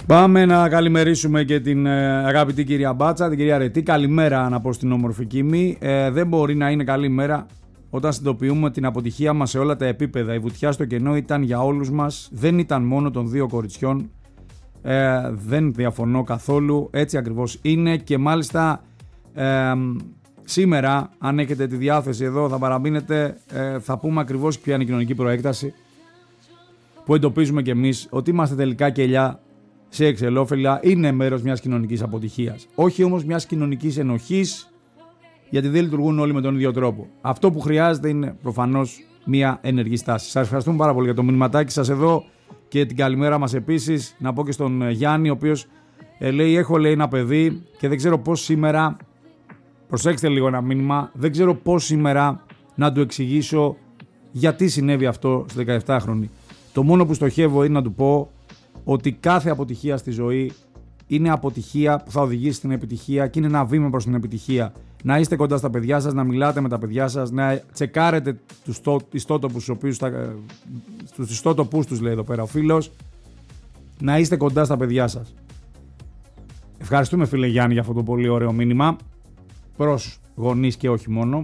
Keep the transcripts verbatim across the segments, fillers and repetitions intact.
Πάμε να καλημερίσουμε και την ε, αγαπητή κυρία Μπάτσα, την κυρία Ρετή. Καλημέρα να πω στην όμορφη Κίμη. Ε, δεν μπορεί να είναι καλή μέρα όταν συνειδητοποιούμε την αποτυχία μας σε όλα τα επίπεδα. Η βουτιά στο κενό ήταν για όλους μας, δεν ήταν μόνο των δύο κοριτσιών. Ε, δεν διαφωνώ καθόλου, έτσι ακριβώς είναι και μάλιστα ε, σήμερα, αν έχετε τη διάθεση εδώ, θα παραμείνετε, ε, θα πούμε ακριβώς ποια είναι η κοινωνική προέκταση που εντοπίζουμε κι εμείς ότι είμαστε τελικά κελιά σε εξελόφυλλα, είναι μέρος μιας κοινωνικής αποτυχίας. Όχι όμως μιας κοινωνικής ενοχής, γιατί δεν λειτουργούν όλοι με τον ίδιο τρόπο. Αυτό που χρειάζεται είναι προφανώς μια ενεργή στάση. Σας ευχαριστούμε πάρα πολύ για το μηνυματάκι σας εδώ και την καλημέρα μας επίσης. Να πω και στον Γιάννη, ο οποίος ε, λέει: Έχω λέει ένα παιδί και δεν ξέρω πώς σήμερα. Προσέξτε λίγο ένα μήνυμα. Δεν ξέρω πώς σήμερα να του εξηγήσω γιατί συνέβη αυτό στη δεκαεπτάχρονη. Το μόνο που στοχεύω είναι να του πω ότι κάθε αποτυχία στη ζωή είναι αποτυχία που θα οδηγήσει στην επιτυχία και είναι ένα βήμα προς την επιτυχία. Να είστε κοντά στα παιδιά σας, να μιλάτε με τα παιδιά σας, να τσεκάρετε τους ιστότοπους, τους ιστότοπους τους λέει εδώ πέρα ο φίλος, να είστε κοντά στα παιδιά σας. Ευχαριστούμε φίλε Γιάννη για αυτό το πολύ ωραίο μήνυμα προς γονείς και όχι μόνο.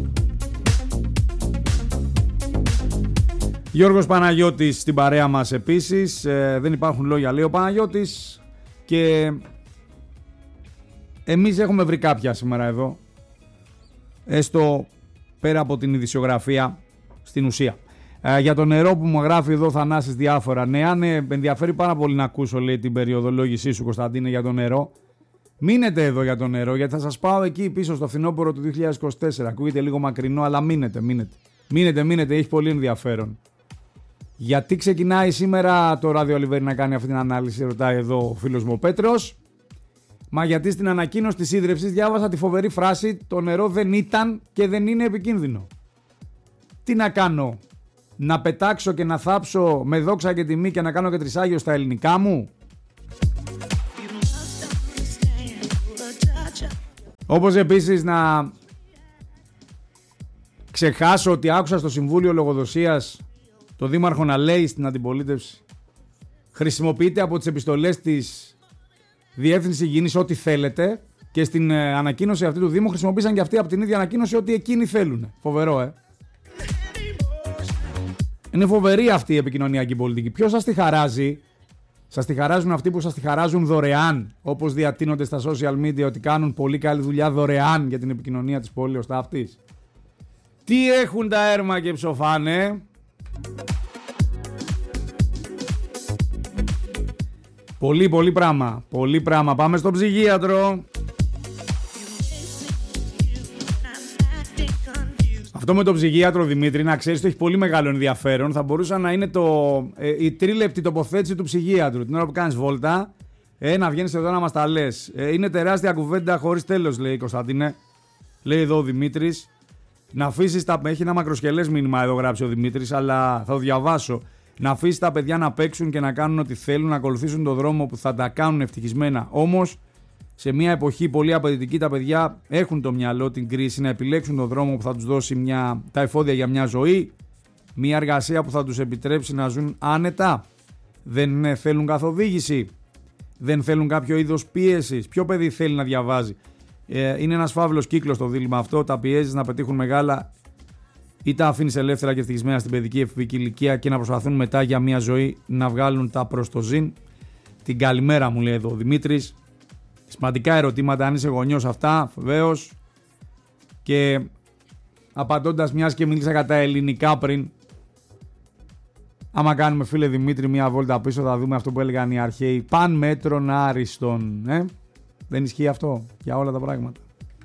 Γιώργος Παναγιώτης στην παρέα μας επίσης, ε, δεν υπάρχουν λόγια λέει ο Παναγιώτης και εμείς έχουμε βρει κάποια σήμερα εδώ, έστω πέρα από την ειδησιογραφία στην ουσία. Ε, για το νερό που μου γράφει εδώ Θανάσης διάφορα, ναι, αν ε, με ενδιαφέρει πάρα πολύ να ακούσω λέει την περιοδολόγησή σου Κωνσταντίνε για το νερό, μείνετε εδώ για το νερό γιατί θα σας πάω εκεί πίσω στο φθινόπωρο του δύο χιλιάδες είκοσι τέσσερα, ακούγεται λίγο μακρινό αλλά μείνετε, μείνετε, μείνετε, μείνετε, έχει πολύ ενδιαφέρον. Γιατί ξεκινάει σήμερα το Ράδιο Ολιβέρη να κάνει αυτή την ανάλυση, ρωτάει εδώ ο φίλος μου ο Πέτρος. Μα γιατί στην ανακοίνωση της ίδρυυσης διάβασα τη φοβερή φράση «Το νερό δεν ήταν και δεν είναι επικίνδυνο». Τι να κάνω, να πετάξω και να θάψω με δόξα και τιμή και να κάνω και τρισάγιο στα ελληνικά μου? Όπως επίσης να ξεχάσω ότι άκουσα στο Συμβούλιο Λογοδοσίας το Δήμαρχο να λέει στην αντιπολίτευση χρησιμοποιείτε από τις επιστολές της Διεύθυνσης Υγιεινής ό,τι θέλετε και στην ε, ανακοίνωση αυτή του Δήμου χρησιμοποίησαν και αυτοί από την ίδια ανακοίνωση ό,τι εκείνοι θέλουν. Φοβερό, ε. Είναι φοβερή αυτή η επικοινωνιακή πολιτική. Ποιος σας τη χαράζει? Σας τη χαράζουν αυτοί που σας τη χαράζουν δωρεάν, όπως διατείνονται στα social media ότι κάνουν πολύ καλή δουλειά δωρεάν για την επικοινωνία της πόλεως αυτής. Τι έχουν τα έρμα και ψοφάνε? Πολύ πολύ πράγμα, πολύ πράγμα. Πάμε στον ψυχίατρο. Αυτό με τον ψυχίατρο Δημήτρη, να ξέρεις, το έχει πολύ μεγάλο ενδιαφέρον. Θα μπορούσε να είναι το, ε, η τρίλεπτη τοποθέτηση του ψυχίατρου. Την ώρα που κάνεις βόλτα, ε, να βγαίνεις εδώ να μας τα λες. Ε, είναι τεράστια κουβέντα χωρίς τέλος, λέει η Κωνσταντίνε. Λέει εδώ ο Δημήτρης. Να αφήσεις τα. Έχει ένα μακροσκελές μήνυμα εδώ γράψει ο Δημήτρης, αλλά θα το διαβάσω. Να αφήσεις τα παιδιά να παίξουν και να κάνουν ό,τι θέλουν, να ακολουθήσουν τον δρόμο που θα τα κάνουν ευτυχισμένα. Όμως, σε μια εποχή πολύ απαιτητική, τα παιδιά έχουν το μυαλό, την κρίση, να επιλέξουν τον δρόμο που θα τους δώσει μια, τα εφόδια για μια ζωή, μια εργασία που θα τους επιτρέψει να ζουν άνετα. Δεν θέλουν καθοδήγηση, δεν θέλουν κάποιο είδος πίεσης. Ποιο παιδί θέλει να διαβάζει? Ε, είναι ένας φαύλος κύκλος το δίλημμα αυτό. Τα πιέζεις να πετύχουν μεγάλα ή τα αφήνεις ελεύθερα και ευτυχισμένα στην παιδική εφηβική ηλικία και να προσπαθούν μετά για μια ζωή να βγάλουν τα προς το ζήν. Την καλημέρα μου λέει εδώ ο Δημήτρης. Σημαντικά ερωτήματα, αν είσαι γονιός αυτά, βεβαίως. Και απαντώντας, μιας και μίλησα κατά ελληνικά πριν, άμα κάνουμε φίλε Δημήτρη μια βόλτα πίσω θα δούμε αυτό που έλεγαν οι αρχαίοι. Παν μέτρον άριστον. Ε? Δεν ισχύει αυτό για όλα τα πράγματα?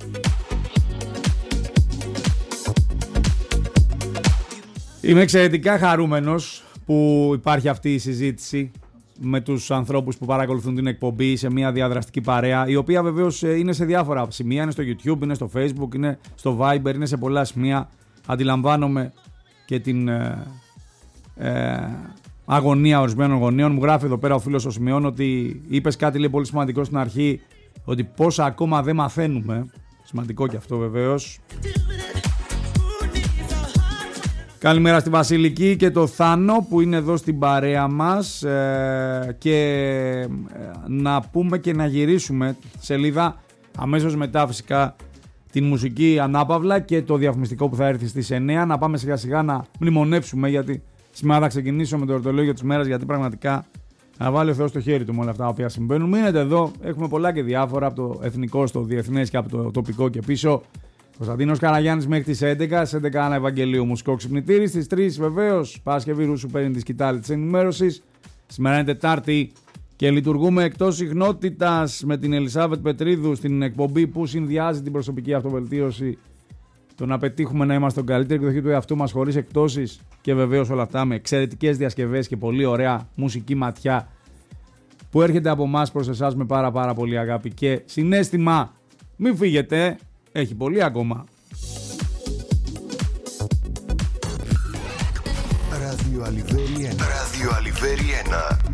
Είμαι εξαιρετικά χαρούμενος που υπάρχει αυτή η συζήτηση με τους ανθρώπους που παρακολουθούν την εκπομπή σε μια διαδραστική παρέα, η οποία βεβαίως είναι σε διάφορα σημεία, είναι στο YouTube, είναι στο Facebook, είναι στο Viber, είναι σε πολλά σημεία. Αντιλαμβάνομαι και την ε, ε, αγωνία ορισμένων γονέων. Μου γράφει εδώ πέρα ο φίλος ο Σημειών ότι είπες κάτι λέει πολύ σημαντικό στην αρχή, ότι πόσα ακόμα δεν μαθαίνουμε. Σημαντικό και αυτό βεβαίως. Καλημέρα στη Βασιλική και το Θάνο που είναι εδώ στην παρέα μας ε, και ε, να πούμε και να γυρίσουμε σελίδα αμέσως μετά φυσικά την μουσική ανάπαυλα και το διαφημιστικό που θα έρθει στις εννιά. Να πάμε σιγά σιγά να μνημονεύσουμε, γιατί σήμερα θα ξεκινήσω με το εορτολόγιο της μέρας, γιατί πραγματικά να βάλει ο Θεός το χέρι του με όλα αυτά που συμβαίνουν. Μείνετε εδώ, έχουμε πολλά και διάφορα από το εθνικό στο διεθνές και από το τοπικό και πίσω. Κωνσταντίνος Καραγιάννης μέχρι τις έντεκα, στις έντεκα Άννα Ευαγγελίου μουσικό ξυπνητήρι, στις τρεις βεβαίως Παρασκευή Ρούσου παίρνει τη σκητάλη της ενημέρωσης. Σήμερα είναι Τετάρτη και λειτουργούμε εκτός συχνότητας με την Ελισάβετ Πετρίδου στην εκπομπή που συνδυάζει την προσωπική αυτοβελτίωση, το να πετύχουμε να είμαστε τον καλύτερο εκδοχή του εαυτού μας χωρίς εκτόσεις και βεβαίως όλα αυτά με εξαιρετικές διασκευές και πολύ ωραία μουσική ματιά που έρχεται από εμάς προς εσάς με πάρα πάρα πολύ αγάπη και συναίσθημα. Μην φύγετε, έχει πολύ ακόμα. Radio Aliveri ένα. Radio Aliveri ένα.